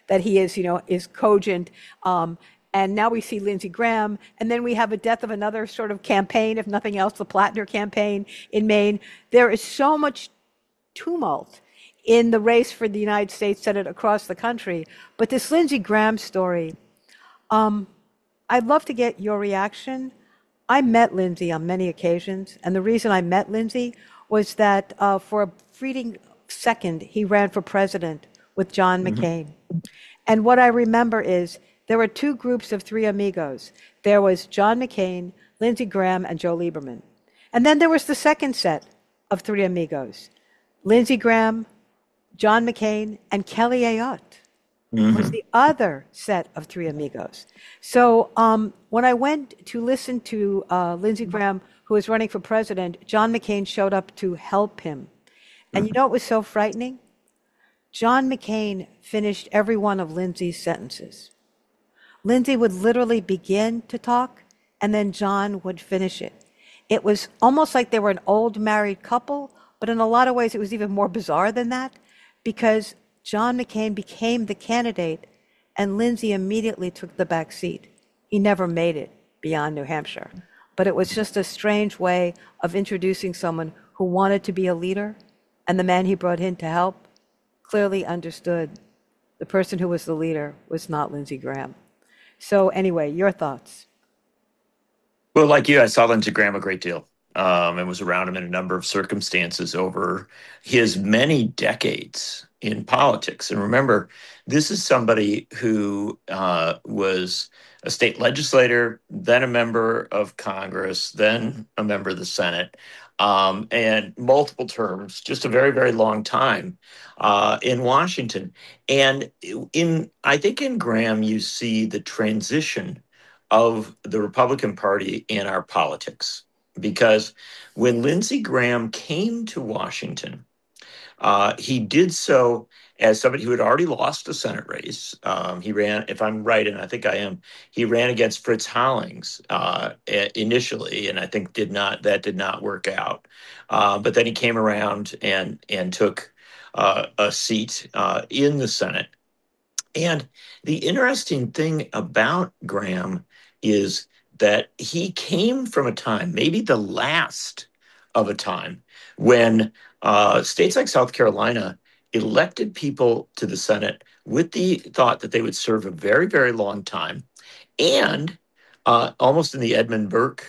that he is, is cogent. And now we see Lindsey Graham, and then we have a death of another sort of campaign, if nothing else, the Plattner campaign in Maine. There is so much tumult in the race for the United States Senate across the country. But this Lindsey Graham story, I'd love to get your reaction. I met Lindsey on many occasions, and the reason I met Lindsey was that for a fleeting second, he ran for president with John Mhm. McCain. And what I remember is there were two groups of three amigos. There was John McCain, Lindsey Graham, and Joe Lieberman. And then there was the second set of three amigos. Lindsey Graham, John McCain, and Kelly Ayotte was Mhm. the other set of three amigos. So when I went to listen to Lindsey Graham, who was running for president, John McCain showed up to help him. And you Mhm. know what was so frightening? John McCain finished every one of Lindsey's sentences. Lindsey would literally begin to talk, and then John would finish it. It was almost like they were an old married couple, but in a lot of ways, it was even more bizarre than that because John McCain became the candidate, and Lindsey immediately took the back seat. He never made it beyond New Hampshire. But it was just a strange way of introducing someone who wanted to be a leader, and the man he brought in to help clearly understood the person who was the leader was not Lindsey Graham. So anyway, your thoughts. Well, like you, I saw Lindsey Graham a great deal, and was around him in a number of circumstances over his many decades in politics. And remember, this is somebody who was a state legislator, then a member of Congress, then a member of the Senate, and multiple terms, just a very, very long time in Washington. And I think in Graham, you see the transition of the Republican Party in our politics. Because when Lindsey Graham came to Washington, he did so as somebody who had already lost a Senate race. He ran, if I'm right, and I think I am, he ran against Fritz Hollings initially, and I think that did not work out. But then he came around and took a seat in the Senate. And the interesting thing about Graham is that he came from a time, maybe the last of a time, when states like South Carolina elected people to the Senate with the thought that they would serve a very, very long time. And almost in the Edmund Burke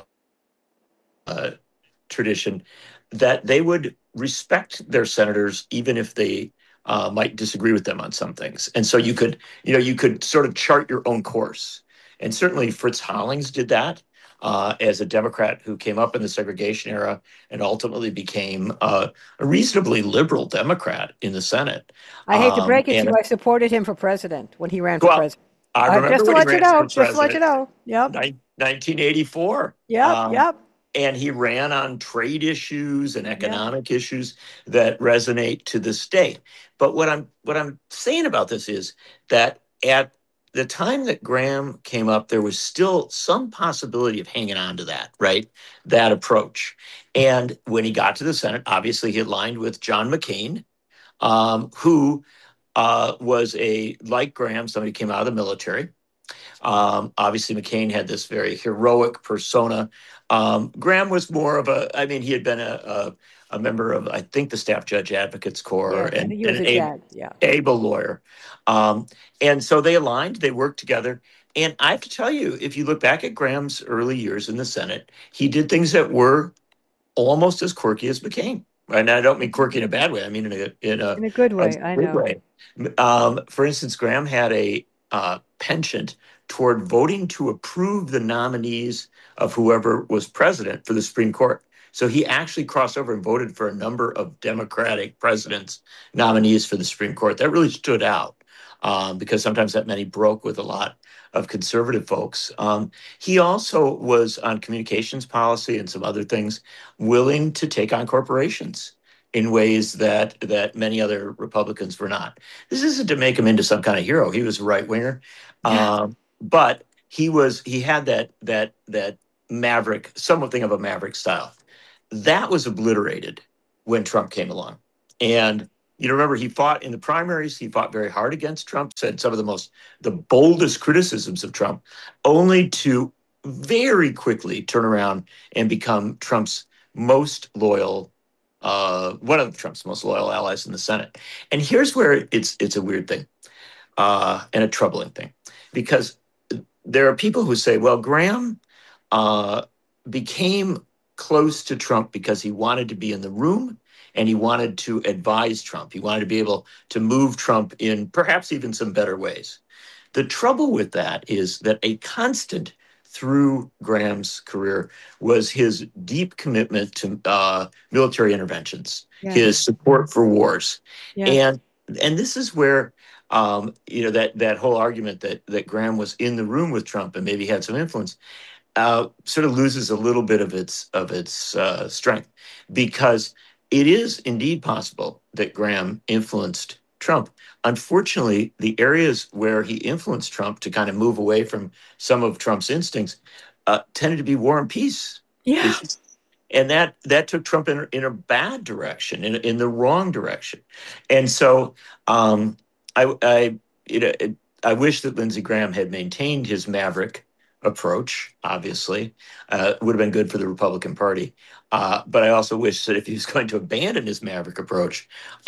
uh, tradition, that they would respect their senators even if they might disagree with them on some things. And so you could sort of chart your own course. And certainly Fritz Hollings did that as a Democrat who came up in the segregation era and ultimately became a reasonably liberal Democrat in the Senate. I hate to break it to you, And I supported him for president when he ran for well, president. I remember Just to when he let you ran know, for just to let you president, know. Yep, 1984. yep, yep. And he ran on trade issues and Yeah. economic issues that resonate to this day. But what I'm saying about this is that at the time that Graham came up, there was still some possibility of hanging on to that, right? That approach. And when he got to the Senate, obviously he aligned with John McCain, who was like Graham, somebody who came out of the military. Obviously, McCain had this very heroic persona. Graham was more of I mean, he had been a member of, I think, the Staff Judge Advocates Corps Yeah, and, and he and was an a JAG. Yeah. able lawyer. Um, and so they aligned, they worked together. And I have to tell you, if you look back at Graham's early years in the Senate, he did things that were almost as quirky as McCain. And I don't mean quirky in a bad way. I mean In a good a way, I good know. way. For instance, Graham had a penchant toward voting to approve the nominees of whoever was president for the Supreme Court. So he actually crossed over and voted for a number of Democratic presidents' nominees for the Supreme Court. That really stood out because sometimes that meant he broke with a lot of conservative folks. He also was on communications policy and some other things, willing to take on corporations in ways that many other Republicans were not. This isn't to make him into some kind of hero. He was a right winger, but he had that maverick, something of a maverick style. That was obliterated when Trump came along, and remember he fought in the primaries. He fought very hard against Trump, said some of the boldest criticisms of Trump, only to very quickly turn around and become Trump's most loyal, one of Trump's most loyal allies in the Senate. And here's where it's a weird thing, and a troubling thing, because there are people who say, well, Graham uh, became close to Trump because he wanted to be in the room and he wanted to advise Trump. He wanted to be able to move Trump in perhaps even some better ways. The trouble with that is that a constant through Graham's career was his deep commitment to military interventions, his Yes. support for wars, Yes. and this is where that whole argument that Graham was in the room with Trump and maybe had some influence sort of loses a little bit of its strength, because it is indeed possible that Graham influenced Trump. Unfortunately, the areas where he influenced Trump to kind of move away from some of Trump's instincts tended to be war and peace Yeah. issues. And that took Trump in a bad direction, in the wrong direction. And so um, I you know I wish that Lindsey Graham had maintained his maverick approach. Obviously, would have been good for the Republican Party. But I also wish that if he was going to abandon his maverick approach,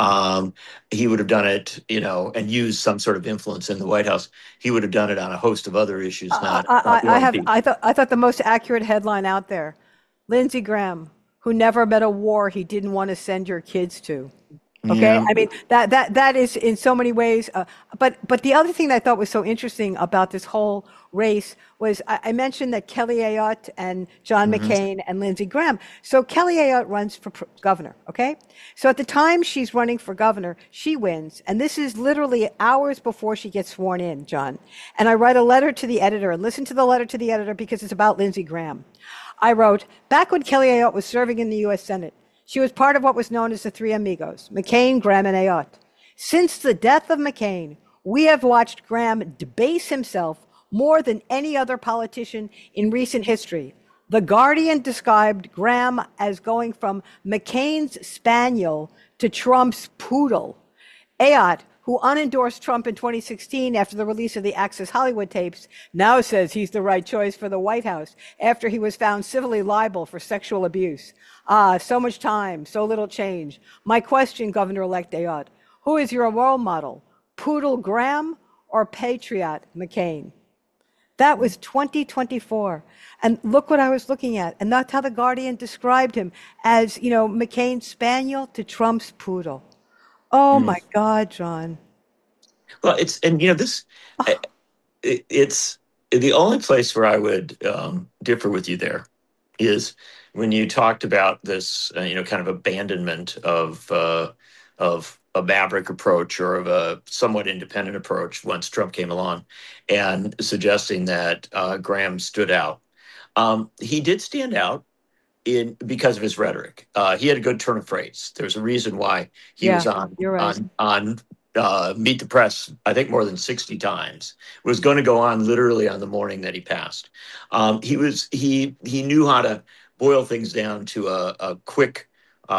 he would have done it, and used some sort of influence in the White House. He would have done it on a host of other issues, not I war and have peace. I thought the most accurate headline out there, Lindsey Graham, who never met a war he didn't want to send your kids to. Okay, Yeah. I mean that is in so many ways. But the other thing that I thought was so interesting about this whole race was I mentioned that Kelly Ayotte and John Hmm. McCain and Lindsey Graham. So Kelly Ayotte runs for governor. Okay, so at the time she's running for governor, she wins, and this is literally hours before she gets sworn in, John. And I write a letter to the editor, and listen to the letter to the editor because it's about Lindsey Graham. I wrote, back when Kelly Ayotte was serving in the U.S. Senate, she was part of what was known as the Three Amigos, McCain, Graham, and Ayotte. Since the death of McCain, we have watched Graham debase himself more than any other politician in recent history. The Guardian described Graham as going from McCain's spaniel to Trump's poodle. Ayotte, who unendorsed Trump in 2016 after the release of the Access Hollywood tapes, now says he's the right choice for the White House after he was found civilly liable for sexual abuse. Ah, so much time, so little change. My question, Governor-elect Ayotte, who is your role model, Poodle Graham or Patriot McCain? That was 2024. And look what I was looking at. And that's how the Guardian described him as, McCain's spaniel to Trump's poodle. Oh my God, John. Well, this. It's the only place where I would differ with you there is when you talked about this, kind of abandonment of a maverick approach or of a somewhat independent approach once Trump came along, and suggesting that Graham stood out. He did stand out in because of his rhetoric. He had a good turn of phrase. There's a reason why he Yeah, was on you're right. Meet the Press, I think more than 60 times. Was going to go on literally on the morning that he passed. He knew how to boil things down to a quick,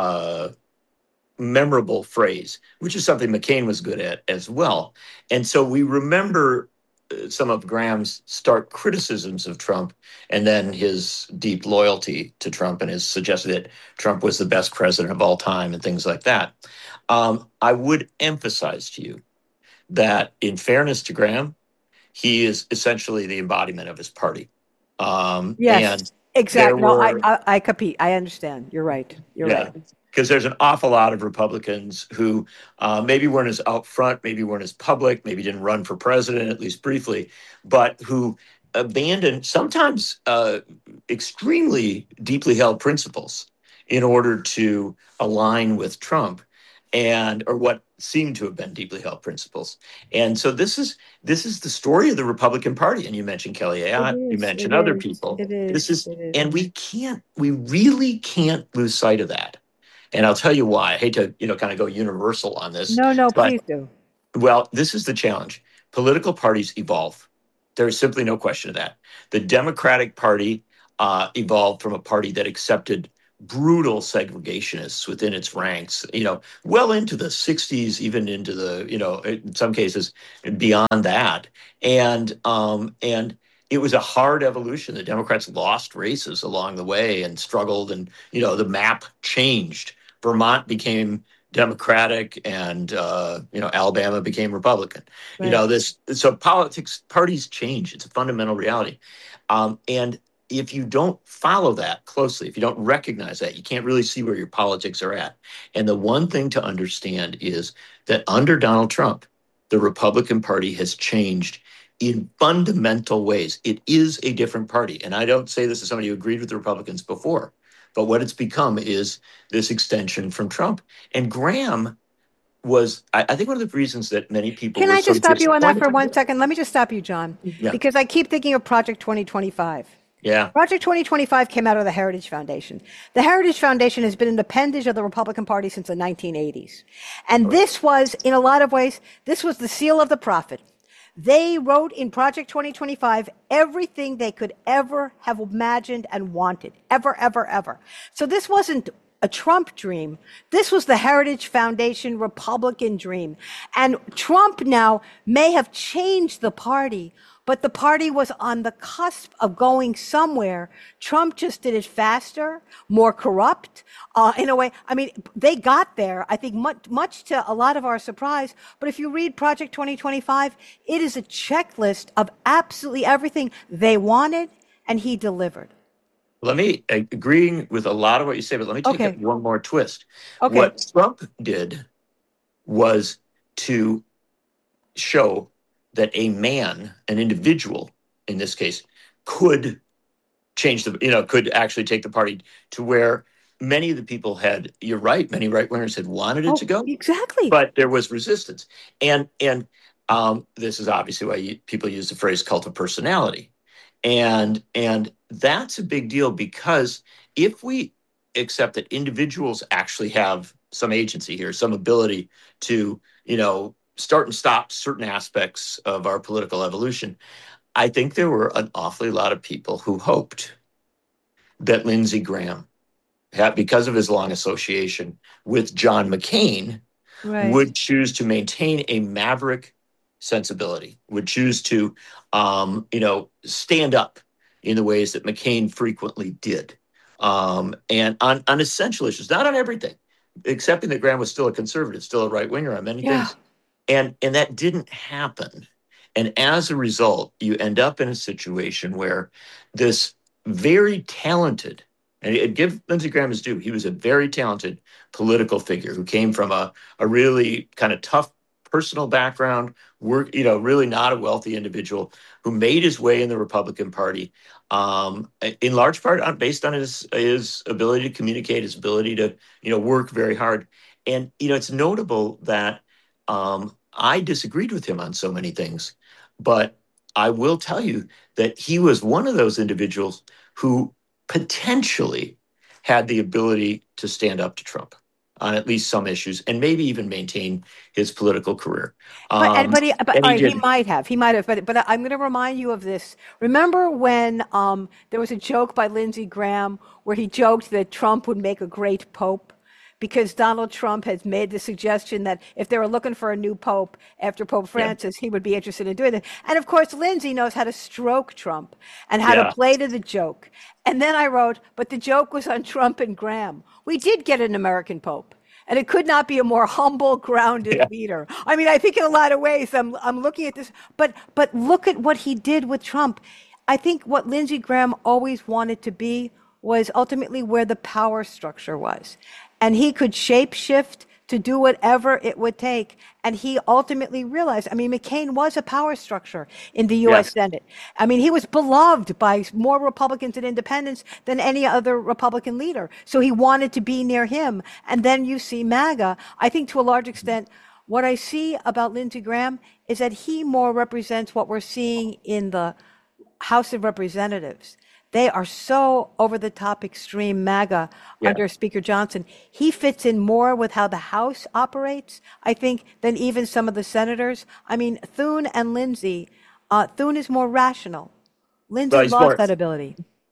memorable phrase, which is something McCain was good at as well. And so we remember some of Graham's stark criticisms of Trump, and then his deep loyalty to Trump and his suggestion that Trump was the best president of all time and things like that. I would emphasize to you that, in fairness to Graham, he is essentially the embodiment of his party. Yes, And there exactly. No, were, I compete. I understand. You're right. You're right. yeah, because there's an awful lot of Republicans who maybe weren't as out front, maybe weren't as public, maybe didn't run for president, at least briefly, but who abandoned sometimes extremely deeply held principles in order to align with Trump, or what seemed to have been deeply held principles. And so this is the story of the Republican Party. And you mentioned Kelly It Ayotte, you is. It mentioned other is. people. It is. This is, It is. and we really can't lose sight of that. And I'll tell you why. I hate to, kind of go universal on this, No, no, but please do. well, this is the challenge. Political parties evolve. There is simply no question of that. The Democratic Party evolved from a party that accepted brutal segregationists within its ranks, well into the 60s, even into the, in some cases beyond that. And it was a hard evolution. The Democrats lost races along the way and struggled, and, the map changed. Vermont became Democratic, and Alabama became Republican. Right. So parties change. It's a fundamental reality, and if you don't follow that closely, if you don't recognize that, you can't really see where your politics are at. And the one thing to understand is that under Donald Trump, the Republican Party has changed in fundamental ways. It is a different party. And I don't say this as somebody who agreed with the Republicans before, but what it's become is this extension from Trump. And Graham was, I think, one of the reasons that many people Can were I so just stop you on that for disappointed. 1 second? Let me just stop you, John, Yeah. because I keep thinking of Project 2025. Yeah. Project 2025 came out of the Heritage Foundation. The Heritage Foundation has been an appendage of the Republican Party since the 1980s. And this was, in a lot of ways, this was the seal of the prophet. They wrote in Project 2025 everything they could ever have imagined and wanted, ever, ever, ever. So this wasn't a Trump dream. This was the Heritage Foundation Republican dream. And Trump now may have changed the party, but the party was on the cusp of going somewhere. Trump just did it faster, more corrupt, in a way. I mean, they got there, I think, much to a lot of our surprise. But if you read Project 2025, it is a checklist of absolutely everything they wanted, and he delivered. Agreeing with a lot of what you say, but let me take it Okay. one more twist. Okay. What Trump did was to show that a man, an individual in this case, could could actually take the party to where many of the people had, you're right, many right wingers had wanted it to Oh, go, exactly. but there was resistance. And this is obviously why people use the phrase cult of personality. And that's a big deal, because if we accept that individuals actually have some agency here, some ability to, start and stop certain aspects of our political evolution, I think there were an awfully lot of people who hoped that Lindsey Graham, because of his long association with John McCain, Right. would choose to maintain a maverick sensibility, would choose to, stand up in the ways that McCain frequently did, and on essential issues, not on everything, accepting that Graham was still a conservative, still a right winger on many Yeah. things, and that didn't happen. And as a result, you end up in a situation where this very talented, and give Lindsey Graham his due, he was a very talented political figure who came from a really kind of tough personal background, really not a wealthy individual, who made his way in the Republican Party, in large part based on his ability to communicate, his ability to work very hard. And it's notable that I disagreed with him on so many things, but I will tell you that he was one of those individuals who potentially had the ability to stand up to Trump on at least some issues, and maybe even maintain his political career. But And all he right, did. he might have, but I'm going to remind you of this. Remember when there was a joke by Lindsey Graham where he joked that Trump would make a great pope, because Donald Trump has made the suggestion that if they were looking for a new pope after Pope Yeah, Francis, he would be interested in doing it. And of course, Lindsey knows how to stroke Trump and how to yeah, play to the joke. And then I wrote, but the joke was on Trump and Graham. We did get an American pope. And it could not be a more humble, grounded yeah. leader. I mean, I think in a lot of ways, I'm looking at this, but look at what he did with Trump. I think what Lindsey Graham always wanted to be was ultimately where the power structure was. And he could shapeshift to do whatever it would take. And he ultimately realized, I mean, McCain was a power structure in the U.S. Yes. Senate. I mean, he was beloved by more Republicans and independents than any other Republican leader. So he wanted to be near him. And then you see MAGA. I think to a large extent, what I see about Lindsey Graham is that he more represents what we're seeing in the House of Representatives. They are so over the top extreme MAGA Yeah. under Speaker Johnson. He fits in more with how the House operates, I think, than even some of the senators. I mean, Thune and Lindsey, Thune is more rational. Well, Lindsey he's lost more that ability.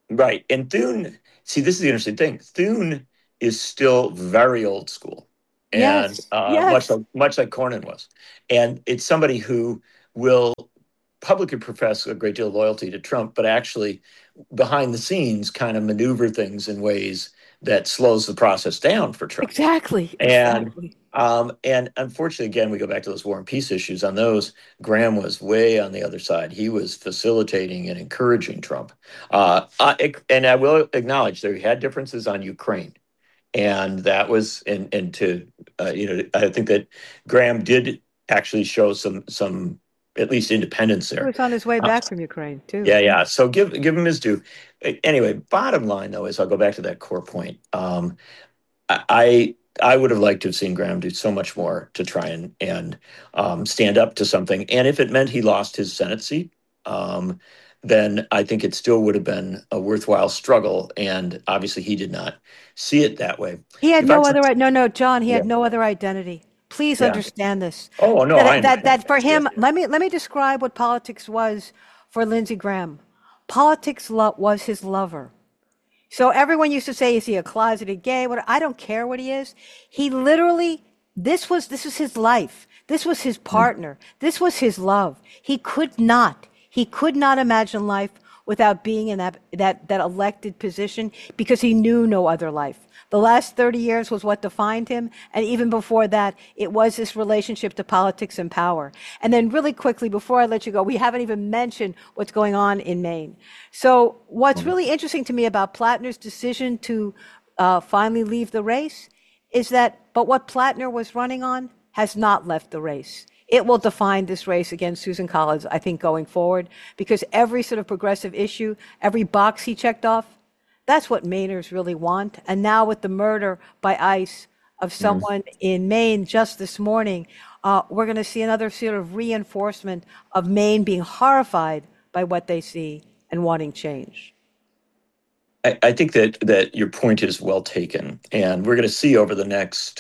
Right. And Thune, see, this is the interesting thing. Thune is still very old school and Yes, yes, much like Cornyn was. And it's somebody who will publicly profess a great deal of loyalty to Trump, but actually behind the scenes kind of maneuver things in ways that slows the process down for Trump. exactly, And exactly. and unfortunately, again, we go back to those war and peace issues. On those, Graham was way on the other side. He was facilitating and encouraging Trump. And I will acknowledge there had differences on Ukraine, and that was and to I think that Graham did actually show some at least independence He there. was on his way Uh, back from Ukraine too. yeah, yeah. So give him his due. Anyway, bottom line though is I'll go back to that core point. I would have liked to have seen Graham do so much more to try and stand up to something. And if it meant he lost his Senate seat, um, then I think it still would have been a worthwhile struggle. And obviously, he did not see it that way. He had If I no could, other, no, no, John, he yeah, had no other identity. Please yeah. understand this. Oh no, I That understand. for Yeah, him, let me describe what politics was for Lindsey Graham. Politics was his lover. So everyone used to say, is he a closeted gay? What, I don't care what he is. He literally, this was his life. This was his partner. This was his love. He could not imagine life without being in that elected position because he knew no other life. The last 30 years was what defined him. And even before that, it was this relationship to politics and power. And then really quickly, before I let you go, we haven't even mentioned what's going on in Maine. So what's really interesting to me about Plattner's decision to finally leave the race is that, but what Plattner was running on has not left the race. It will define this race against Susan Collins, I think, going forward, because every sort of progressive issue, every box he checked off, that's what Mainers really want. And now with the murder by ICE of Mhm. someone in Maine just this morning, we're going to see another sort of reinforcement of Maine being horrified by what they see and wanting change. I think that your point is well taken, and we're going to see over the next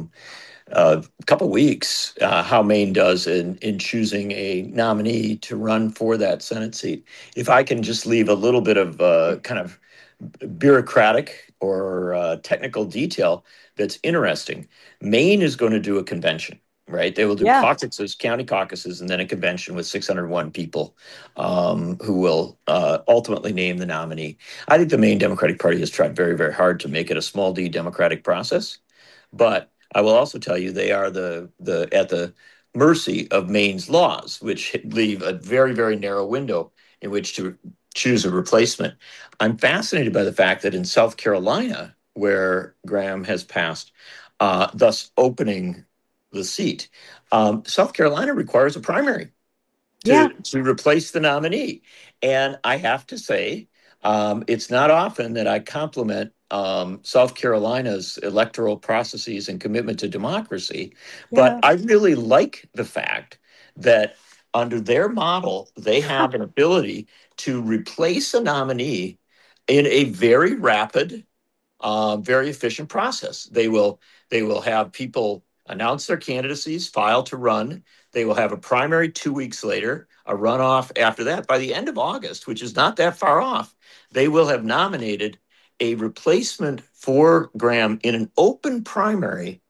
couple weeks how Maine does in choosing a nominee to run for that Senate seat. If I can just leave a little bit of kind of bureaucratic or technical detail that's interesting, Maine is going to do a convention. Right, they will do Yeah. caucuses, county caucuses, and then a convention with 601 people who will ultimately name the nominee. I think the Maine Democratic Party has tried very, very hard to make it a small d democratic process. But I will also tell you they are the at the mercy of Maine's laws, which leave a very, very narrow window in which to choose a replacement. I'm fascinated by the fact that in South Carolina, where Graham has passed, thus opening the seat, South Carolina requires a primary Yeah. to replace the nominee. And I have to say, it's not often that I compliment South Carolina's electoral processes and commitment to democracy, but Yeah. I really like the fact that under their model, they have an ability to replace a nominee in a very rapid, very efficient process. They will have people announce their candidacies, file to run. They will have a primary 2 weeks later, a runoff after that. By the end of August, which is not that far off, they will have nominated a replacement for Graham in an open primary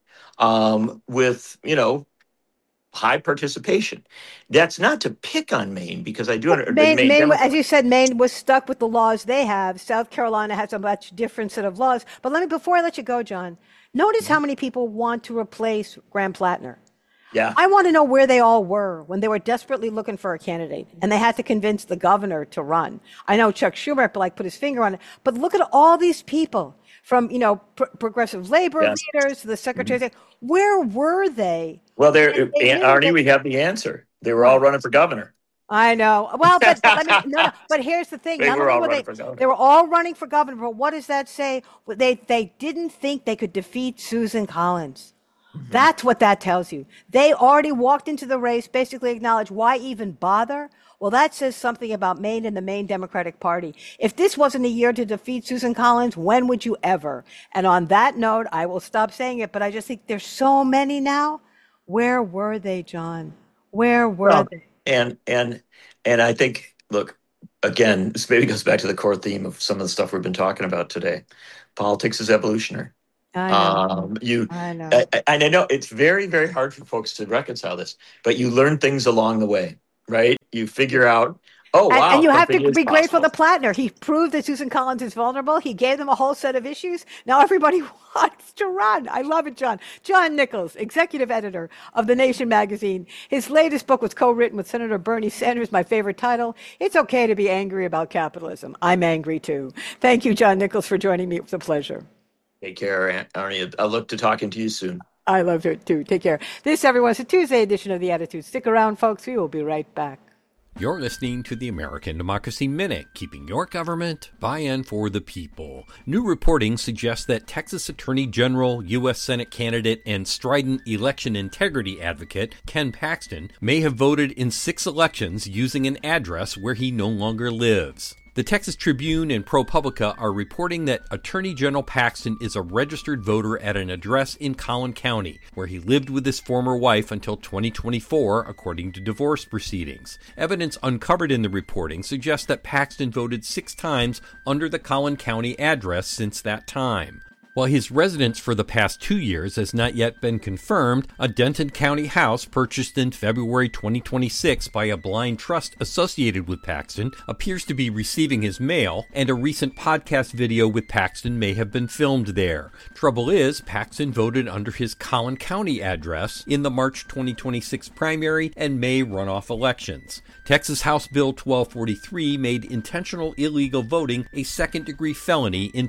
with high participation. That's not to pick on Maine because I do the Maine As Democrat. you said, Maine was stuck with the laws they have. South Carolina has a much different set of laws. But before I let you go, John, notice how many people want to replace Graham Plattner. Yeah, I want to know where they all were when they were desperately looking for a candidate and they had to convince the governor to run. I know Chuck Schumer put his finger on it, but look at all these people from, progressive labor yeah. leaders to the secretary of State. Where were they Well, when there, they knew Arnie, that we have the answer. They were all what? running for governor. I know. Well, but let me no, no. But here's the thing. They Not were only all were running they for they governor. were all running for governor, but what does that say? They didn't think they could defeat Susan Collins. Mhm. That's what that tells you. They already walked into the race, basically acknowledged why even bother? Well, that says something about Maine and the Maine Democratic Party. If this wasn't a year to defeat Susan Collins, when would you ever? And on that note, I will stop saying it, but I just think there's so many now. Where were they, John? Where were Well, they? and and and I think, look. again, this maybe goes back to the core theme of some of the stuff we've been talking about today. Politics is evolutionary. I know. I know. And I know it's very, very hard for folks to reconcile this, but you learn things along the way, right? You figure out, oh, wow. And you have something to is be grateful possible. to Plattner. He proved that Susan Collins is vulnerable. He gave them a whole set of issues. Now everybody wants to run. I love it, John. John Nichols, executive editor of The Nation magazine. His latest book was co-written with Senator Bernie Sanders, my favorite title. It's okay to be angry about capitalism. I'm angry too. Thank you, John Nichols, for joining me. It was a pleasure. Take care, Arnie. I look to talking to you soon. I love it too. Take care. This, everyone, is a Tuesday edition of The Attitude. Stick around, folks. We will be right back. You're listening to the American Democracy Minute, keeping your government by and for the people. New reporting suggests that Texas Attorney General, U.S. Senate candidate, and strident election integrity advocate Ken Paxton may have voted in 6 elections using an address where he no longer lives. The Texas Tribune and ProPublica are reporting that Attorney General Paxton is a registered voter at an address in Collin County, where he lived with his former wife until 2024, according to divorce proceedings. Evidence uncovered in the reporting suggests that Paxton voted 6 times under the Collin County address since that time. While his residence for the past 2 years has not yet been confirmed, a Denton County house purchased in February 2026 by a blind trust associated with Paxton appears to be receiving his mail, and a recent podcast video with Paxton may have been filmed there. Trouble is, Paxton voted under his Collin County address in the March 2026 primary and May runoff elections. Texas House Bill 1243 made intentional illegal voting a second-degree felony in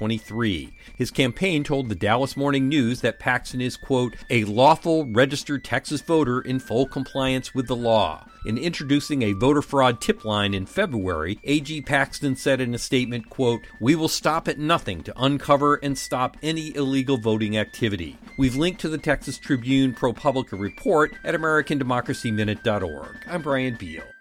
2023. His campaign told the Dallas Morning News that Paxton is, quote, a lawful registered Texas voter in full compliance with the law. In introducing a voter fraud tip line in February, AG Paxton said in a statement, quote, we will stop at nothing to uncover and stop any illegal voting activity. We've linked to the Texas Tribune ProPublica report at AmericanDemocracyMinute.org. I'm Brian Beal.